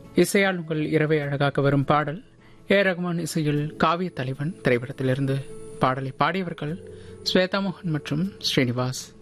இசையால் உங்கள் இரவை அழகாக்க வரும் பாடல் ஏ ரகுமான் இசையில் காவிய தலைவன் திரைப்படத்திலிருந்து. பாடலை பாடியவர்கள் ஸ்வேதா மோகன் மற்றும் ஸ்ரீனிவாஸ்.